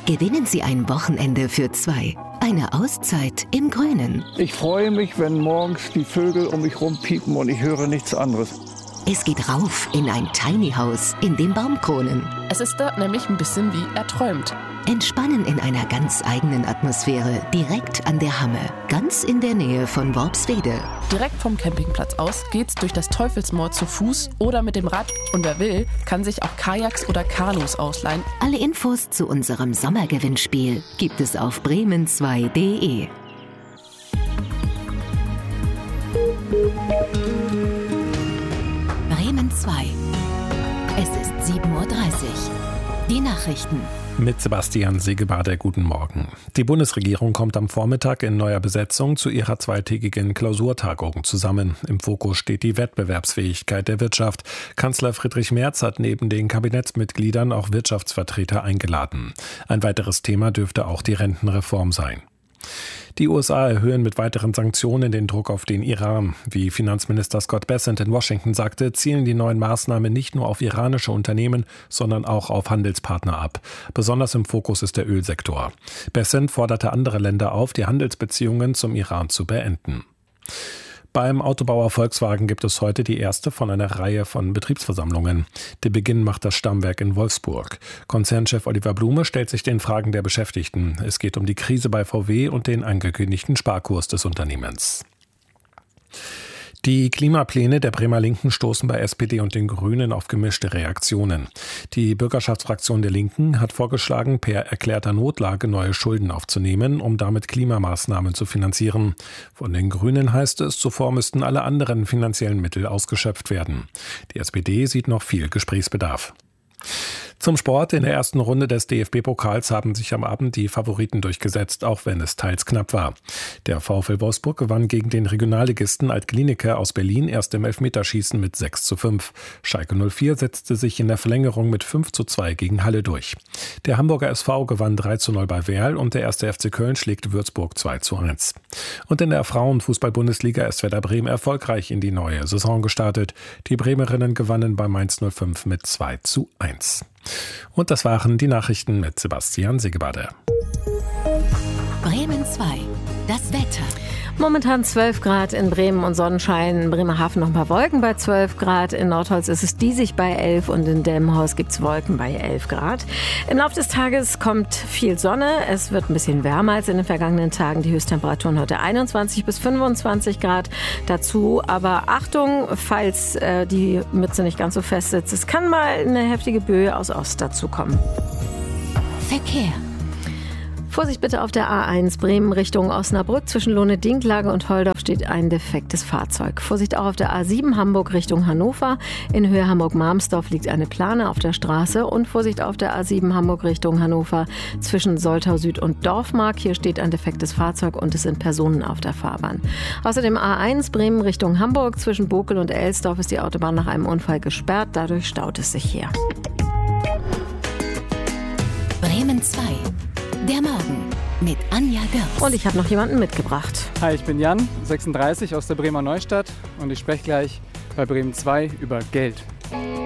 Gewinnen Sie ein Wochenende für 2. Eine Auszeit im Grünen. Ich freue mich, wenn morgens die Vögel um mich rumpiepen und ich höre nichts anderes. Es geht rauf in ein Tiny House in den Baumkronen. Es ist dort nämlich ein bisschen wie erträumt. Entspannen in einer ganz eigenen Atmosphäre, direkt an der Hamme, ganz in der Nähe von Worpswede. Direkt vom Campingplatz aus geht's durch das Teufelsmoor zu Fuß oder mit dem Rad. Und wer will, kann sich auch Kajaks oder Kanus ausleihen. Alle Infos zu unserem Sommergewinnspiel gibt es auf bremen2.de. Bremen 2. Es ist 7:30 Uhr. Die Nachrichten. Mit Sebastian Segebader, guten Morgen. Die Bundesregierung kommt am Vormittag in neuer Besetzung zu ihrer zweitägigen Klausurtagung zusammen. Im Fokus steht die Wettbewerbsfähigkeit der Wirtschaft. Kanzler Friedrich Merz hat neben den Kabinettsmitgliedern auch Wirtschaftsvertreter eingeladen. Ein weiteres Thema dürfte auch die Rentenreform sein. Die USA erhöhen mit weiteren Sanktionen den Druck auf den Iran. Wie Finanzminister Scott Bessent in Washington sagte, zielen die neuen Maßnahmen nicht nur auf iranische Unternehmen, sondern auch auf Handelspartner ab. Besonders im Fokus ist der Ölsektor. Bessent forderte andere Länder auf, die Handelsbeziehungen zum Iran zu beenden. Beim Autobauer Volkswagen gibt es heute die erste von einer Reihe von Betriebsversammlungen. Den Beginn macht das Stammwerk in Wolfsburg. Konzernchef Oliver Blume stellt sich den Fragen der Beschäftigten. Es geht um die Krise bei VW und den angekündigten Sparkurs des Unternehmens. Die Klimapläne der Bremer Linken stoßen bei SPD und den Grünen auf gemischte Reaktionen. Die Bürgerschaftsfraktion der Linken hat vorgeschlagen, per erklärter Notlage neue Schulden aufzunehmen, um damit Klimamaßnahmen zu finanzieren. Von den Grünen heißt es, zuvor müssten alle anderen finanziellen Mittel ausgeschöpft werden. Die SPD sieht noch viel Gesprächsbedarf. Zum Sport. In der ersten Runde des DFB-Pokals haben sich am Abend die Favoriten durchgesetzt, auch wenn es teils knapp war. Der VfL Wolfsburg gewann gegen den Regionalligisten Alt-Glienicke aus Berlin erst im Elfmeterschießen mit 6:5. Schalke 04 setzte sich in der Verlängerung mit 5:2 gegen Halle durch. Der Hamburger SV gewann 3:0 bei Werl und der 1. FC Köln schlägt Würzburg 2:1. Und in der Frauenfußball-Bundesliga ist Werder Bremen erfolgreich in die neue Saison gestartet. Die Bremerinnen gewannen bei Mainz 05 mit 2:1. Und das waren die Nachrichten mit Sebastian Segebader. Bremen 2. Das Wetter. Momentan 12 Grad in Bremen und Sonnenschein. In Bremerhaven noch ein paar Wolken bei 12 Grad. In Nordholz ist es diesig bei 11 und in Delmenhorst gibt es Wolken bei 11 Grad. Im Laufe des Tages kommt viel Sonne. Es wird ein bisschen wärmer als in den vergangenen Tagen. Die Höchsttemperaturen heute 21 bis 25 Grad. Dazu aber Achtung, falls die Mütze nicht ganz so fest sitzt. Es kann mal eine heftige Böe aus Ost dazu kommen. Verkehr. Vorsicht bitte auf der A1 Bremen Richtung Osnabrück. Zwischen Lohne-Dinklage und Holdorf steht ein defektes Fahrzeug. Vorsicht auch auf der A7 Hamburg Richtung Hannover. In Höhe Hamburg-Marmsdorf liegt eine Plane auf der Straße. Und Vorsicht auf der A7 Hamburg Richtung Hannover. Zwischen Soltau Süd und Dorfmark. Hier steht ein defektes Fahrzeug und es sind Personen auf der Fahrbahn. Außerdem A1 Bremen Richtung Hamburg. Zwischen Bokel und Elsdorf ist die Autobahn nach einem Unfall gesperrt. Dadurch staut es sich hier. Bremen 2. Der Morgen mit Anja Görs. Und ich habe noch jemanden mitgebracht. Hi, ich bin Jan, 36 aus der Bremer Neustadt und ich spreche gleich bei Bremen 2 über Geld.